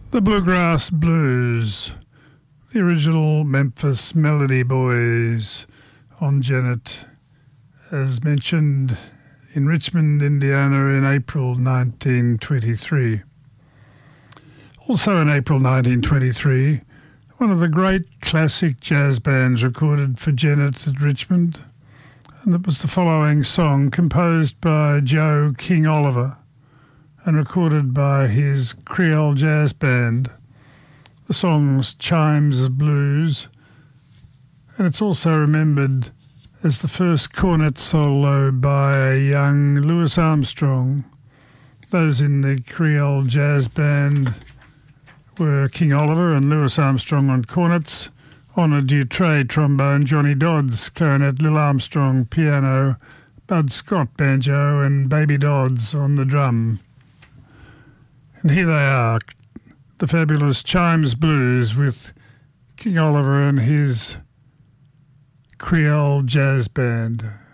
The Bluegrass Blues, the original Memphis Melody Boys on Janet, as mentioned in Richmond, Indiana in April 1923. Also in April 1923, one of the great classic jazz bands recorded for Janet at Richmond, and that was the following song composed by Joe King Oliver and recorded by his Creole Jazz Band. The song's Chimes Blues, and it's also remembered as the first cornet solo by a young Louis Armstrong. Those in the Creole Jazz Band were King Oliver and Louis Armstrong on cornets, Honor Dutray trombone, Johnny Dodds clarinet, Lil Armstrong piano, Bud Scott banjo, and Baby Dodds on the drum. And here they are, the fabulous Chimes Blues with King Oliver and his Creole Jazz Band.